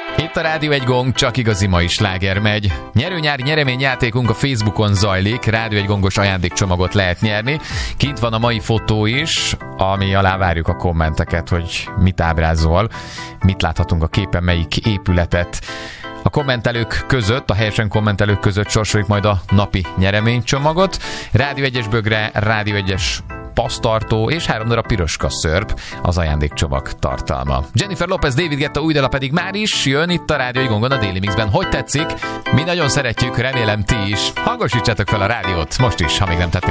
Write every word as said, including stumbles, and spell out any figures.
Itt a Rádió egy gong, csak igazi mai sláger megy. Nyerőnyári nyereményjátékunk a Facebookon zajlik, Rádió egy gongos ajándékcsomagot lehet nyerni. Kint van a mai fotó is, ami alá várjuk a kommenteket, hogy mit ábrázol, mit láthatunk a képen, melyik épületet. A kommentelők között, a helyesen kommentelők között sorsoljuk majd a napi nyereménycsomagot. Rádió egyes bögre, Rádió egyes pasztartó és három darab piroska szörp az ajándékcsomag tartalma. Jennifer Lopez, David Guetta új dala pedig már is jön itt a Rádió egy gongon a Daily Mixben. Hogy tetszik? Mi nagyon szeretjük, remélem ti is. Hangosítsátok fel a rádiót most is, ha még nem tettétek.